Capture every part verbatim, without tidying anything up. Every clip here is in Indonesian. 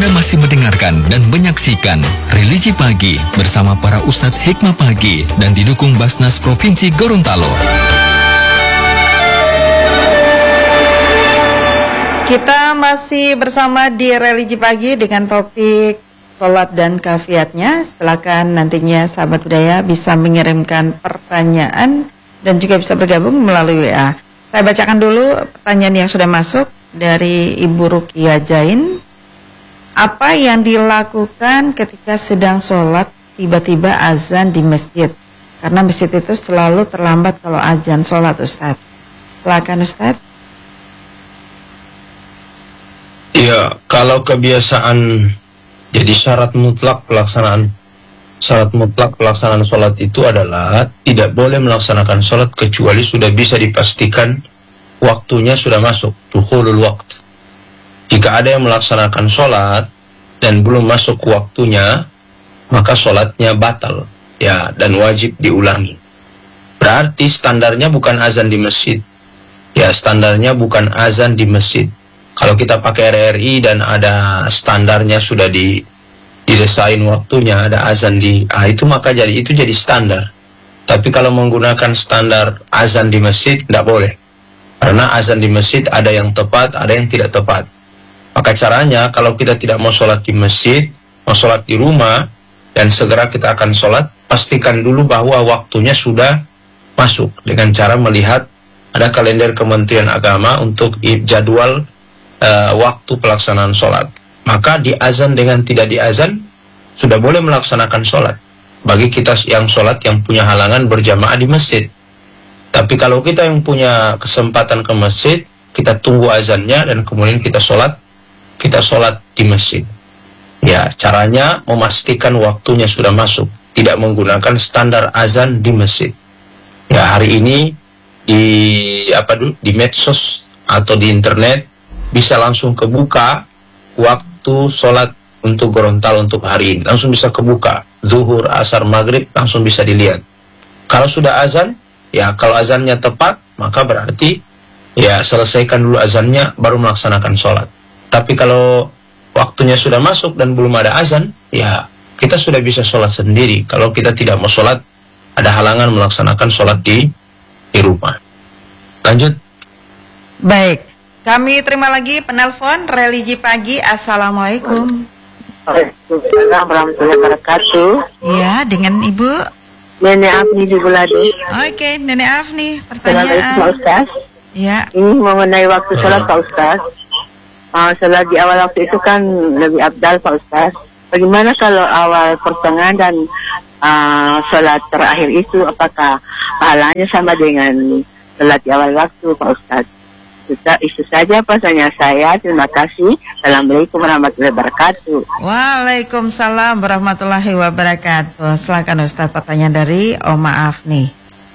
Anda masih mendengarkan dan menyaksikan Religi Pagi bersama para Ustadz Hikmah Pagi dan didukung Basnas Provinsi Gorontalo. Kita masih bersama di Religi Pagi dengan topik sholat dan kafiatnya. Silakan nantinya sahabat budaya bisa mengirimkan pertanyaan dan juga bisa bergabung melalui W A. Saya bacakan dulu pertanyaan yang sudah masuk dari Ibu Rukia Jain. Apa yang dilakukan ketika sedang sholat tiba-tiba azan di masjid? Karena masjid itu selalu terlambat kalau azan sholat, Ustadz. Silakan, Ustadz. Ya, kalau kebiasaan jadi syarat mutlak pelaksanaan syarat mutlak pelaksanaan sholat itu adalah tidak boleh melaksanakan sholat kecuali sudah bisa dipastikan waktunya sudah masuk, dukhulul waqt. Jika ada yang melaksanakan sholat dan belum masuk waktunya, maka sholatnya batal, ya, dan wajib diulangi. Berarti standarnya bukan azan di masjid, ya, standarnya bukan azan di masjid. Kalau kita pakai R R I dan ada standarnya sudah di didesain waktunya, ada azan di, ah itu maka jadi itu jadi standar. Tapi kalau menggunakan standar azan di masjid, tidak boleh. Karena azan di masjid ada yang tepat, ada yang tidak tepat. Maka caranya, kalau kita tidak mau sholat di masjid, mau sholat di rumah, dan segera kita akan sholat, pastikan dulu bahwa waktunya sudah masuk. Dengan cara melihat, ada kalender Kementerian Agama untuk jadwal uh, waktu pelaksanaan sholat. Maka di azan dengan tidak di azan, sudah boleh melaksanakan sholat. Bagi kita yang sholat yang punya halangan berjamaah di masjid. Tapi kalau kita yang punya kesempatan ke masjid, kita tunggu azannya dan kemudian kita sholat, kita sholat di masjid. Ya, caranya memastikan waktunya sudah masuk, tidak menggunakan standar azan di masjid. Ya, hari ini di apa dulu di medsos atau di internet bisa langsung kebuka waktu sholat untuk Gorontalo untuk hari ini, langsung bisa kebuka zuhur, asar, maghrib, langsung bisa dilihat. Kalau sudah azan, ya kalau azannya tepat, maka berarti ya selesaikan dulu azannya baru melaksanakan sholat. Tapi kalau waktunya sudah masuk dan belum ada azan, ya kita sudah bisa sholat sendiri. Kalau kita tidak mau sholat, ada halangan melaksanakan sholat di, di rumah. Lanjut. Baik, kami terima lagi penelpon Religi Pagi. Assalamualaikum. Waalaikumsalam warahmatullahi wabarakatuh. Ya, dengan Ibu Nenek Afni di Buladi. Oke, Nenek Afni, Assalamualaikum pertanyaan. Pak Ustaz. Ya. Ini mengenai waktu sholat Pak Ustaz. Uh, sholat di awal waktu itu kan lebih abdal Pak Ustaz. Bagaimana kalau awal pertengahan dan uh, sholat terakhir itu, apakah pahalanya sama dengan sholat di awal waktu Pak Ustaz? Itu saja pertanyaan saya. Terima kasih. Assalamualaikum warahmatullahi wabarakatuh. Waalaikumsalam warahmatullahi wabarakatuh. Silakan Ustaz, pertanyaan dari Oma Afni.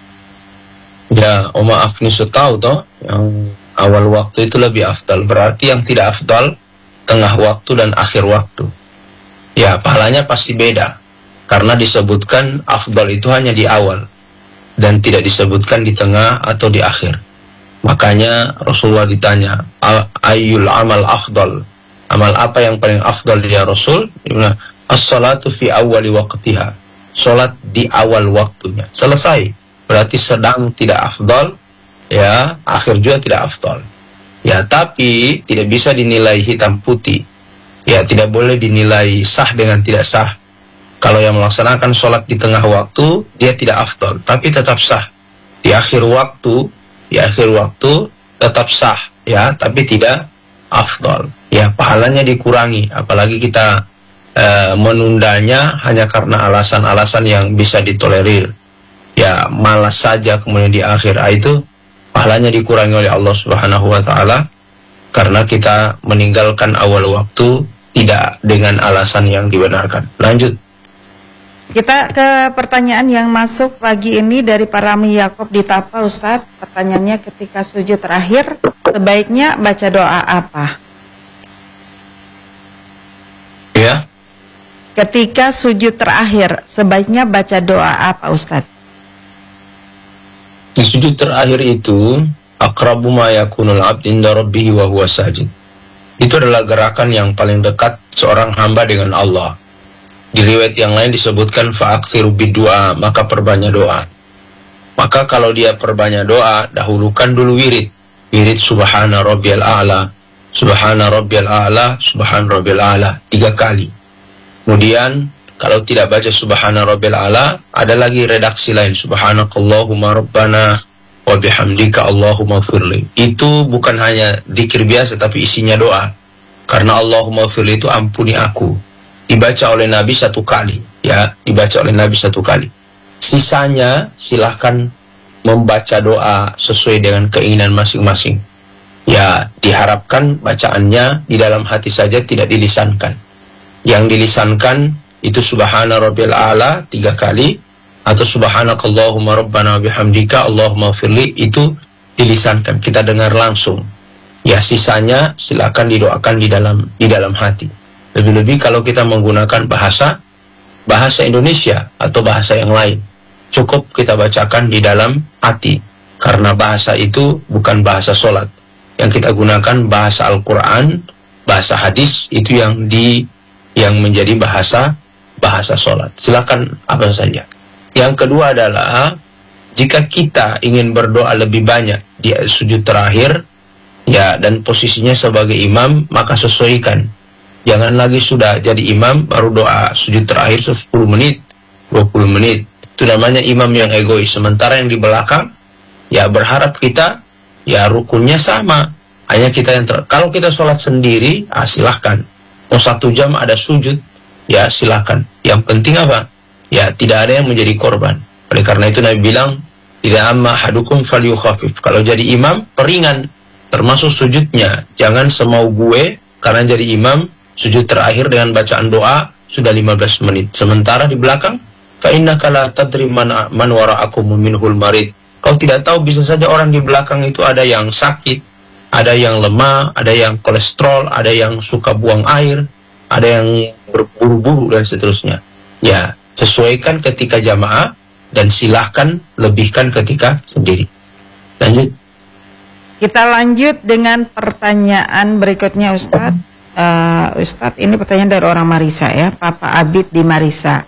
Ya, Oma Afni setahu toh yang awal waktu itu lebih afdal. Berarti yang tidak afdal tengah waktu dan akhir waktu. Ya, pahalanya pasti beda. Karena disebutkan afdal itu hanya di awal dan tidak disebutkan di tengah atau di akhir. Makanya Rasulullah ditanya, ayyul amal afdal, amal apa yang paling afdal ya Rasul? As-salatu fi awwali waqtiha, salat di awal waktunya. Selesai, berarti sedang tidak afdal, ya, akhir juga tidak afdal. Ya, tapi tidak bisa dinilai hitam putih. Ya, tidak boleh dinilai sah dengan tidak sah. Kalau yang melaksanakan sholat di tengah waktu, dia tidak afdal, tapi tetap sah. Di akhir waktu, di akhir waktu tetap sah, ya, tapi tidak afdal. Ya, pahalanya dikurangi, apalagi kita e, menundanya hanya karena alasan-alasan yang bisa ditolerir. Ya, malas saja kemudian di akhir, ah, itu pahalanya dikurangi oleh Allah Subhanahu wa taala karena kita meninggalkan awal waktu tidak dengan alasan yang dibenarkan. Lanjut. Kita ke pertanyaan yang masuk pagi ini dari Pak Rami Yakob di Tapa, Ustadz. Pertanyaannya, ketika sujud terakhir sebaiknya baca doa apa? Ya. Ketika sujud terakhir sebaiknya baca doa apa, Ustadz? Di sujud terakhir itu aqrabu ma yakunul 'abdu inda rabbih wa huwa sajid. itu adalah gerakan yang paling dekat seorang hamba dengan Allah. Di riwayat yang lain disebutkan fa'aksiru biddu'a, maka perbanyak doa. Maka kalau dia perbanyak doa, dahulukan dulu wirid. Wirid subhana rabbiyal a'la, subhana rabbiyal a'la, subhana rabbiyal a'la, tiga kali. Kemudian kalau tidak baca subhana rabbiyal a'la, ada lagi redaksi lain, subhanakallahumma rabbana wa bihamdika Allahumma firli. Itu bukan hanya zikir biasa, tapi isinya doa. Karena Allahumma firli itu ampuni aku. Dibaca oleh Nabi satu kali, ya, dibaca oleh Nabi satu kali. Sisanya silahkan membaca doa sesuai dengan keinginan masing-masing. Ya, diharapkan bacaannya di dalam hati saja, tidak dilisankan. Yang dilisankan itu subhana rabbiyal a'la tiga kali, atau subhanakallahumma rabbana bihamdika Allahumma firli, itu dilisankan, kita dengar langsung. Ya, sisanya silakan didoakan di dalam di dalam hati. Lebih-lebih kalau kita menggunakan bahasa bahasa Indonesia atau bahasa yang lain, cukup kita bacakan di dalam hati, karena bahasa itu bukan bahasa sholat. Yang kita gunakan bahasa Al-Quran, bahasa hadis, itu yang di yang menjadi bahasa bahasa sholat. Silakan apa saja. Yang kedua adalah, jika kita ingin berdoa lebih banyak di sujud terakhir, ya, dan posisinya sebagai imam, maka sesuaikan. Jangan lagi sudah jadi imam baru doa sujud terakhir sepuluh menit, dua puluh menit. Itu namanya imam yang egois. Sementara yang di belakang, ya, berharap kita, ya, rukunnya sama. Hanya kita yang ter... Kalau kita sholat sendiri, ah, silahkan. Mau satu jam ada sujud, ya, silahkan. Yang penting apa? Ya, tidak ada yang menjadi korban. Oleh karena itu Nabi bilang, tidak amma hadukum falyukhafif. Kalau jadi imam, peringan, termasuk sujudnya. Jangan semau gue, karena jadi imam, sujud terakhir dengan bacaan doa sudah lima belas menit. Sementara di belakang, fa innaka la tadri man man wara'akum minhul marid. Kau tidak tahu, bisa saja orang di belakang itu ada yang sakit, ada yang lemah, ada yang kolesterol, ada yang suka buang air, ada yang berburu-buru dan seterusnya. Ya, sesuaikan ketika jamaah dan silahkan lebihkan ketika sendiri. Lanjut. Kita lanjut dengan pertanyaan berikutnya, Ustadz. Uh, Ustadz, ini pertanyaan dari orang Marisa, ya, Papa Abid di Marisa.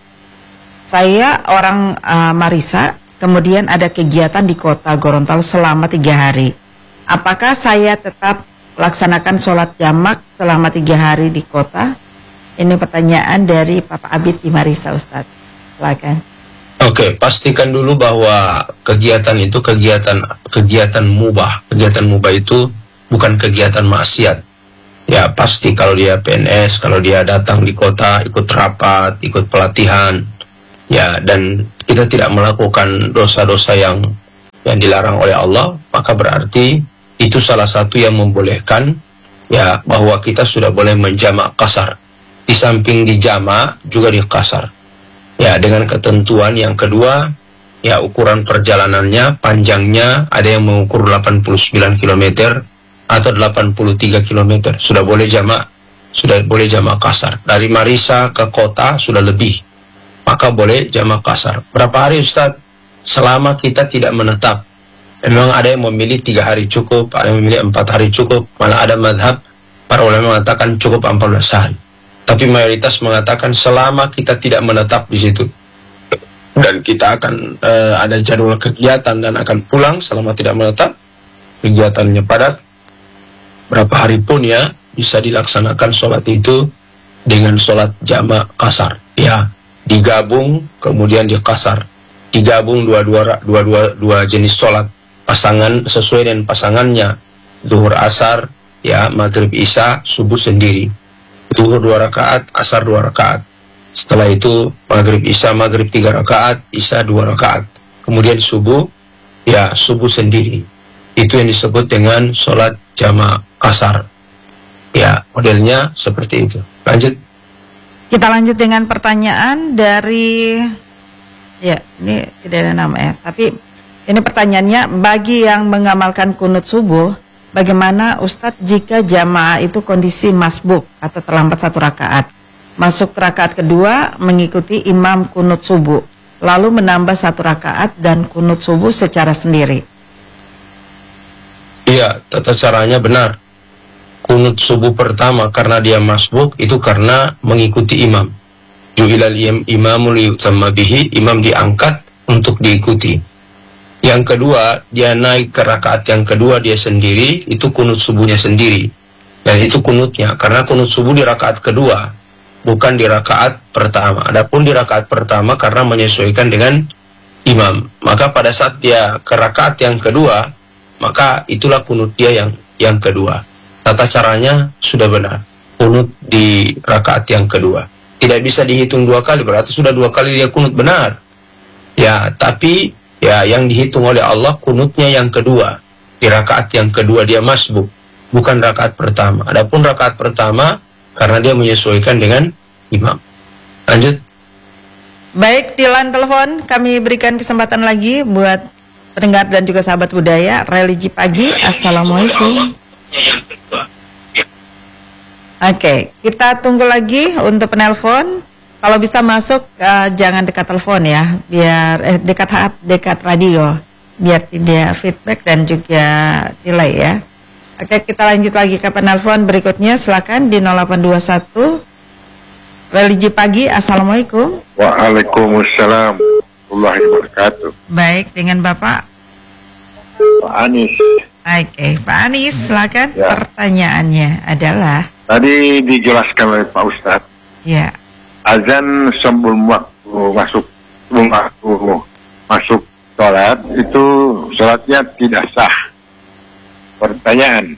Saya orang uh, Marisa, kemudian ada kegiatan di kota Gorontalo selama tiga hari. Apakah saya tetap laksanakan sholat jamak selama tiga hari di kota? Ini pertanyaan dari Papa Abid di Marisa, Ustadz. Silakan. Oke, pastikan dulu bahwa kegiatan itu kegiatan kegiatan mubah. Kegiatan mubah itu bukan kegiatan maksiat. Ya, pasti kalau dia P N S, kalau dia datang di kota, ikut rapat, ikut pelatihan, ya, dan kita tidak melakukan dosa-dosa yang yang dilarang oleh Allah, maka berarti itu salah satu yang membolehkan, ya, bahwa kita sudah boleh menjamak kasar. Di samping dijamak, juga di kasar. Ya, dengan ketentuan yang kedua, ya, ukuran perjalanannya, panjangnya, ada yang mengukur delapan puluh sembilan kilometer, atau delapan puluh tiga kilometer, sudah boleh jamak, sudah boleh jamak kasar. Dari Marisa ke kota sudah lebih, maka boleh jamak kasar. Berapa hari, Ustadz? Selama kita tidak menetap. Memang ada yang memilih tiga hari cukup, ada yang memilih empat hari cukup, malah ada madhab para ulama mengatakan cukup empat belas hari. Tapi mayoritas mengatakan selama kita tidak menetap di situ, dan kita akan uh, ada jadwal kegiatan dan akan pulang selama tidak menetap, kegiatannya padat, berapa hari pun, ya, bisa dilaksanakan sholat itu dengan sholat jamak kasar, ya, digabung kemudian dikasar, digabung dua-dua dua, dua, dua jenis sholat, pasangan sesuai dengan pasangannya, zuhur asar, ya, maghrib isya, subuh sendiri, zuhur dua rakaat, asar dua rakaat, setelah itu maghrib isya, maghrib tiga rakaat, isya dua rakaat, kemudian subuh, ya, subuh sendiri. Itu yang disebut dengan sholat jamak kasar. Ya, modelnya seperti itu. Lanjut. Kita lanjut dengan pertanyaan dari, ya, ini tidak ada nama, ya, tapi ini pertanyaannya, bagi yang mengamalkan kunut subuh, bagaimana Ustadz jika jamaah itu kondisi masbuk atau terlambat satu rakaat, masuk rakaat kedua mengikuti imam kunut subuh, lalu menambah satu rakaat dan kunut subuh secara sendiri? Iya, tata caranya benar. kunut subuh pertama karena dia masbuk itu karena mengikuti imam. Ju'ilal imamul yutamma bihi, imam diangkat untuk diikuti. Yang kedua, dia naik ke rakaat yang kedua dia sendiri, itu kunut subuhnya sendiri. Dan itu kunutnya, karena kunut subuh di rakaat kedua, bukan di rakaat pertama. Adapun di rakaat pertama karena menyesuaikan dengan imam. Maka pada saat dia ke rakaat yang kedua, maka itulah kunut dia yang yang kedua. Tata caranya sudah benar. Kunut di rakaat yang kedua. Tidak bisa dihitung dua kali, berarti sudah dua kali dia kunut benar. Ya, tapi ya yang dihitung oleh Allah kunutnya yang kedua. Di rakaat yang kedua dia masbuk, bukan rakaat pertama. Adapun rakaat pertama karena dia menyesuaikan dengan imam. Lanjut. Baik, di line telepon kami berikan kesempatan lagi buat pendengar dan juga sahabat budaya Religi Pagi. Assalamualaikum. Oke, kita tunggu lagi untuk penelpon. Kalau bisa masuk, uh, jangan dekat telepon ya, biar eh, dekat H P, dekat radio, biar tidak feedback dan juga delay ya. Oke, kita lanjut lagi ke penelpon berikutnya. Silakan di nol delapan dua satu Religi Pagi. Assalamualaikum. Waalaikumsalam warahmatullahi wabarakatuh. Baik, dengan Bapak Pak Anis. Oke, Pak Anis, silakan. Ya. Pertanyaannya adalah, Tadi dijelaskan oleh Pak Ustadz, ya, azan sebelum waktu masuk sebelum waktu masuk sholat itu sholatnya tidak sah. Pertanyaan,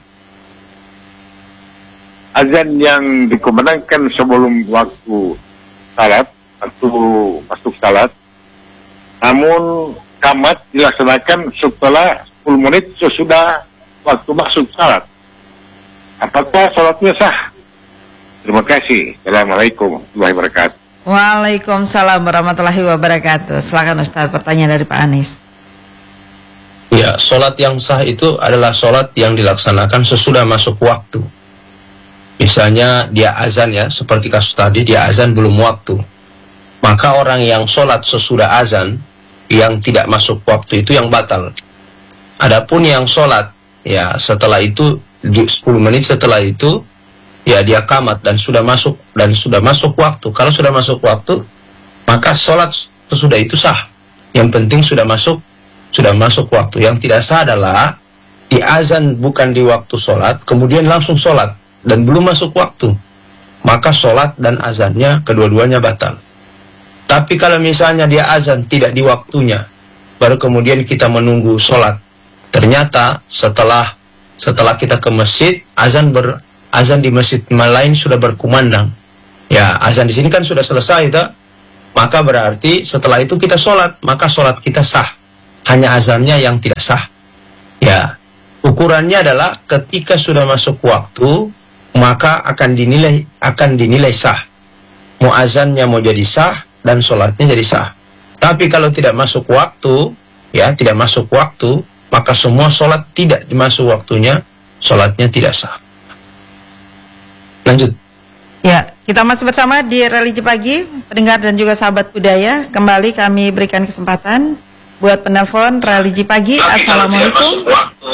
azan yang dikumandangkan sebelum waktu salat atau masuk salat, namun qamat dilaksanakan setelah sepuluh menit sesudah waktu masuk salat, apakah sholatnya sah? Terima kasih. Assalamualaikum warahmatullahi wabarakatuh. Waalaikumsalam warahmatullahi wabarakatuh. Silakan Ustaz, pertanyaan dari Pak Anis. Ya, sholat yang sah itu adalah sholat yang dilaksanakan sesudah masuk waktu. Misalnya dia azan ya, seperti kasus tadi dia azan belum waktu. Maka orang yang sholat sesudah azan, yang tidak masuk waktu itu yang batal. Adapun yang sholat, ya setelah itu, sepuluh menit setelah itu, ya dia qamat dan sudah masuk dan sudah masuk waktu. Kalau sudah masuk waktu, maka sholat sesudah itu sah. Yang penting sudah masuk, sudah masuk waktu. Yang tidak sah adalah di azan bukan di waktu sholat, kemudian langsung sholat dan belum masuk waktu. Maka sholat dan azannya kedua-duanya batal. Tapi kalau misalnya dia azan tidak di waktunya, baru kemudian kita menunggu sholat. Ternyata setelah setelah kita ke masjid, azan ber azan di masjid lain sudah berkumandang. Ya, azan di sini kan sudah selesai, tak? Maka berarti setelah itu kita sholat, maka sholat kita sah. Hanya azannya yang tidak sah. Ya, ukurannya adalah ketika sudah masuk waktu, maka akan dinilai akan dinilai sah. Mau azannya mau jadi sah dan sholatnya jadi sah. Tapi kalau tidak masuk waktu, ya tidak masuk waktu, maka semua sholat tidak dimasuk waktunya, sholatnya tidak sah. Lanjut. Ya, kita masih bersama di Religi Pagi, pendengar dan juga sahabat budaya. Kembali kami berikan kesempatan buat penelpon Religi Pagi. Assalamualaikum.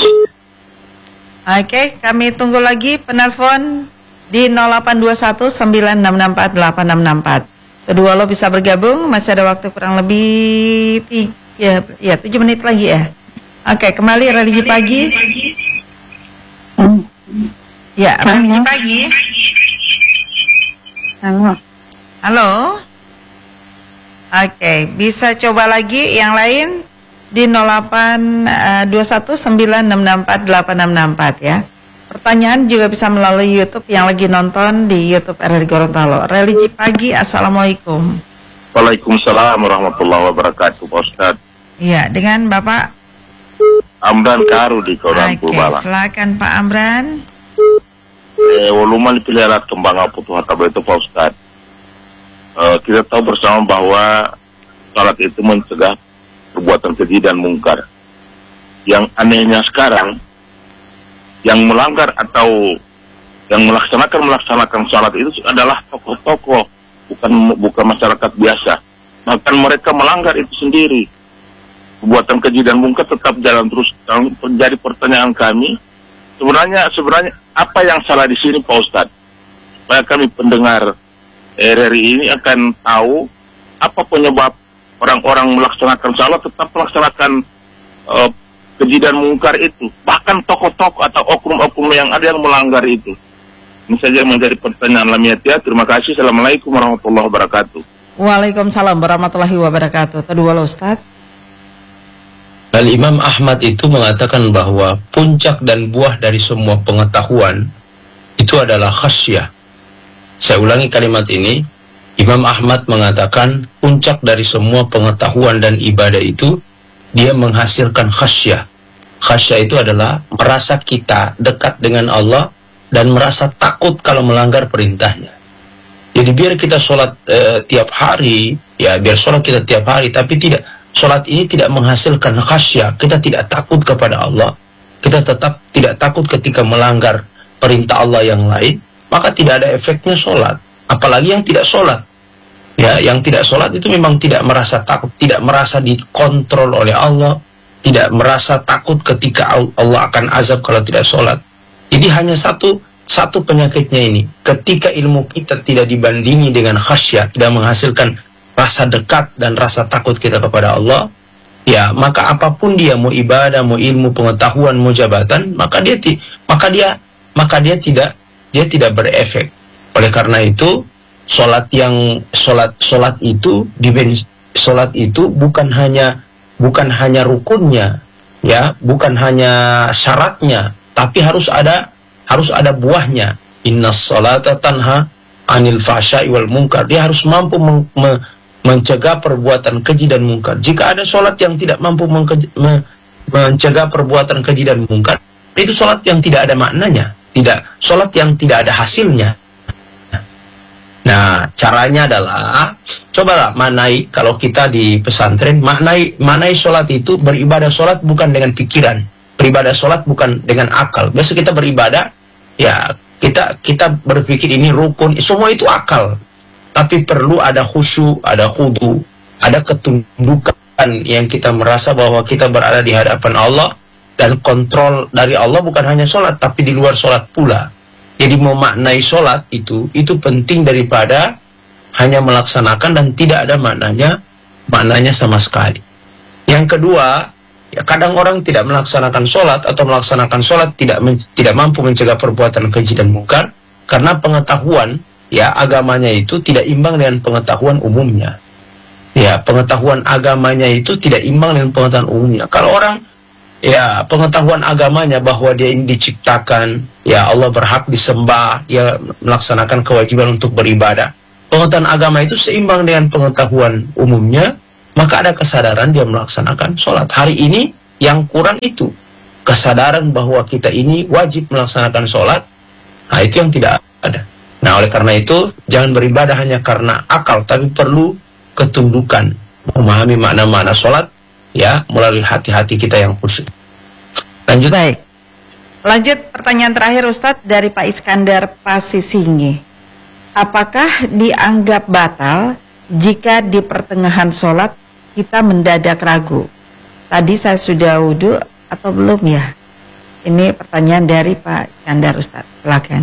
Oke, kami tunggu lagi penelpon di nol delapan dua satu sembilan enam enam empat delapan enam enam empat. Kedua lo bisa bergabung, masih ada waktu kurang lebih tiga, ya tujuh menit lagi ya. Oke, kembali Religi Pagi. Ya, Religi Pagi. Halo. Halo. Oke, bisa coba lagi yang lain di nol delapan dua satu sembilan enam enam empat delapan enam enam empat ya. Pertanyaan juga bisa melalui YouTube yang lagi nonton di YouTube R R Gorontalo. Religi Pagi, Assalamualaikum. Waalaikumsalam warahmatullahi wabarakatuh, Pak Ustadz. Iya, dengan Bapak Amran Karu di Kawasan Oke, Purbalang. silakan Pak Amran. Eh, volume dipilih alat kembang aputuh hataba itu, Pak Ustadz. Eh, kita tahu bersama bahwa salat itu mencegah perbuatan keji dan mungkar. Yang anehnya sekarang, yang melanggar atau yang melaksanakan melaksanakan salat itu adalah tokoh-tokoh, bukan bukan masyarakat biasa. Bahkan mereka melanggar itu sendiri. Perbuatan keji dan mungkar tetap jalan terus. Jadi pertanyaan kami, sebenarnya sebenarnya apa yang salah di sini Pak Ustadz? Supaya kami pendengar R R I ini akan tahu apa penyebab orang-orang melaksanakan salat tetap melaksanakan uh, keji dan mungkar itu. Bahkan tokoh-tokoh atau oknum-oknum yang ada yang melanggar itu. Ini saja menjadi pertanyaan lamiatia. Terima kasih. Assalamualaikum warahmatullahi wabarakatuh. Waalaikumsalam warahmatullahi wabarakatuh. Kedua Ustaz. Al-Imam Ahmad itu mengatakan bahwa puncak dan buah dari semua pengetahuan itu adalah khasyah. Saya ulangi kalimat ini. Imam Ahmad mengatakan puncak dari semua pengetahuan dan ibadah itu dia menghasilkan khasyah. Khasyah itu adalah merasa kita dekat dengan Allah dan merasa takut kalau melanggar perintahnya. Jadi biar kita sholat eh, tiap hari, ya biar sholat kita tiap hari, tapi tidak sholat ini tidak menghasilkan khasyah. Kita tidak takut kepada Allah. Kita tetap tidak takut ketika melanggar perintah Allah yang lain, maka tidak ada efeknya sholat. Apalagi yang tidak sholat. Ya, yang tidak sholat itu memang tidak merasa takut, tidak merasa dikontrol oleh Allah, tidak merasa takut ketika Allah akan azab kalau tidak sholat. Jadi hanya satu satu penyakitnya ini. Ketika ilmu kita tidak dibandingi dengan khasyah, tidak menghasilkan rasa dekat dan rasa takut kita kepada Allah, ya maka apapun dia, mau ibadah, mau ilmu, pengetahuan, mau jabatan, maka dia ti, maka dia maka dia tidak dia tidak berefek. Oleh karena itu, Sholat yang sholat sholat itu di sholat itu bukan hanya bukan hanya rukunnya, ya, bukan hanya syaratnya, tapi harus ada harus ada buahnya. Innas sholata tanha anil fahsya'i wal munkar. Dia harus mampu men me mencegah perbuatan keji dan mungkar. Jika ada sholat yang tidak mampu me mencegah perbuatan keji dan mungkar, itu sholat yang tidak ada maknanya, tidak sholat yang tidak ada hasilnya. Nah, caranya adalah, cobalah manai, kalau kita di pesantren, maknai, manai sholat itu, beribadah sholat bukan dengan pikiran, beribadah sholat bukan dengan akal. Biasa kita beribadah, ya kita kita berpikir ini rukun, semua itu akal. Tapi perlu ada khusyuk, ada khudu, ada ketundukan yang kita merasa bahwa kita berada di hadapan Allah, dan kontrol dari Allah bukan hanya sholat, tapi di luar sholat pula. Jadi memaknai sholat itu, itu penting daripada hanya melaksanakan dan tidak ada maknanya, maknanya sama sekali. Yang kedua, ya kadang orang tidak melaksanakan sholat atau melaksanakan sholat tidak men, tidak mampu mencegah perbuatan keji dan mungkar karena pengetahuan, ya agamanya itu tidak imbang dengan pengetahuan umumnya. Ya pengetahuan agamanya itu tidak imbang dengan pengetahuan umumnya. Kalau orang ya pengetahuan agamanya bahwa dia ini diciptakan, ya Allah berhak disembah, dia melaksanakan kewajiban untuk beribadah, pengetahuan agama itu seimbang dengan pengetahuan umumnya, maka ada kesadaran dia melaksanakan sholat. Hari ini yang kurang itu kesadaran bahwa kita ini wajib melaksanakan sholat. Nah itu yang tidak ada. Nah oleh karena itu jangan beribadah hanya karena akal, tapi perlu ketundukan, memahami makna-makna sholat, ya melalui hati-hati kita yang khusyuk. Lanjut. Baik. Lanjut pertanyaan terakhir Ustadz dari Pak Iskandar Pasisingi. Apakah dianggap batal jika di pertengahan sholat kita mendadak ragu? Tadi saya sudah wudhu atau belum ya? Ini pertanyaan dari Pak Iskandar Ustadz. Silakan.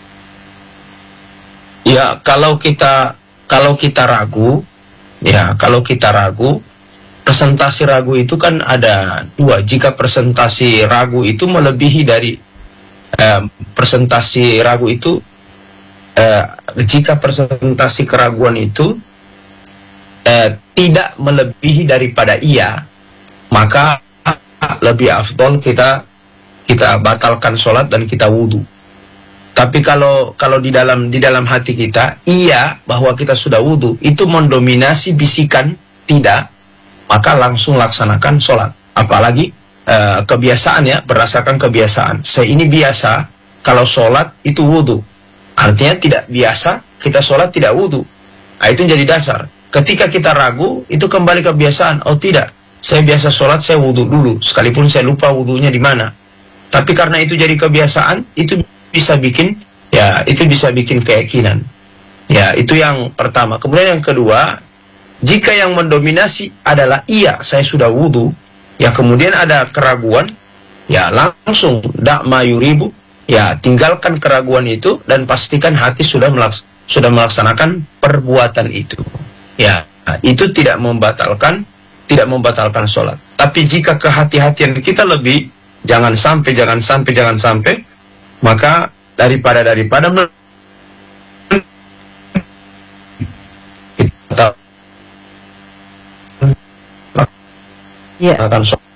Ya kalau kita kalau kita ragu, ya kalau kita ragu, presentasi ragu itu kan ada dua. Jika presentasi ragu itu melebihi dari eh, presentasi ragu itu, eh, jika presentasi keraguan itu eh, tidak melebihi daripada iya, maka lebih afdol kita kita batalkan sholat dan kita wudhu. Tapi kalau kalau di dalam di dalam hati kita iya bahwa kita sudah wudhu, itu mendominasi bisikan tidak, maka langsung laksanakan sholat. Apalagi uh, kebiasaan ya, berdasarkan kebiasaan. Saya ini biasa kalau sholat itu wudhu, artinya tidak biasa kita sholat tidak wudhu. Nah itu jadi dasar. Ketika kita ragu, itu kembali kebiasaan. Oh tidak, saya biasa sholat saya wudhu dulu, sekalipun saya lupa wudhunya di mana. Tapi karena itu jadi kebiasaan, itu bisa bikin ya itu bisa bikin keyakinan. Ya itu yang pertama. Kemudian yang kedua, jika yang mendominasi adalah iya saya sudah wudhu, ya kemudian ada keraguan, ya langsung dak mayuribu, Ya, tinggalkan keraguan itu dan pastikan hati sudah melaks sudah melaksanakan perbuatan itu. Ya, itu tidak membatalkan tidak membatalkan sholat. Tapi jika kehati-hatian kita lebih, jangan sampai, jangan sampai, jangan sampai, maka daripada daripada kita ya. akan sholat.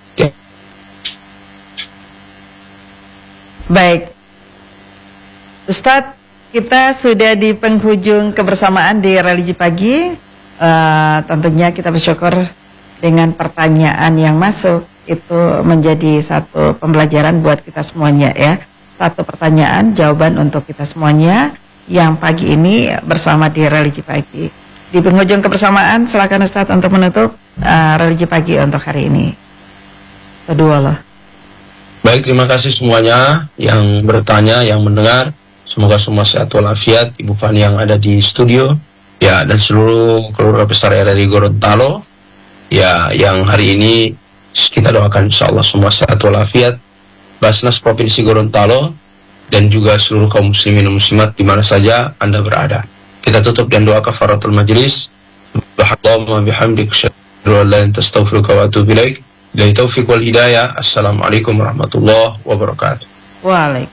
Baik, Ustadz, kita sudah di penghujung kebersamaan di Religi Pagi. Uh, tentunya kita bersyukur dengan pertanyaan yang masuk. Itu menjadi satu pembelajaran buat kita semuanya ya. Satu pertanyaan, jawaban untuk kita semuanya yang pagi ini bersama di Religi Pagi. Di penghujung kebersamaan, silakan Ustadz untuk menutup uh, Religi Pagi untuk hari ini. Kedua loh. Baik, terima kasih semuanya yang bertanya, yang mendengar. Semoga semua sehat walafiat, Ibu Fani yang ada di studio, ya, dan seluruh keluarga besar R R I Gorontalo, ya, yang hari ini kita doakan insya Allah semua sehat walafiat, Basnas Provinsi Gorontalo, dan juga seluruh kaum muslimin dan muslimat di mana saja Anda berada. Kita tutup dan doa kafaratul majlis. Subhanallah bihamdik, asyhadu an la ilaha illa anta, astaghfiruka wa atubu ilaik. Billahi taufiq wal hidayah. Assalamualaikum warahmatullahi wabarakatuh. Waalaikumsalam.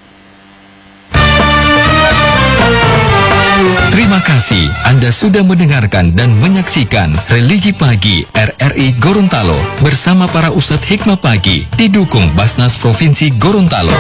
Terima kasih Anda sudah mendengarkan dan menyaksikan Religi Pagi R R I Gorontalo bersama para Ustadz Hikmah Pagi didukung Basnas Provinsi Gorontalo.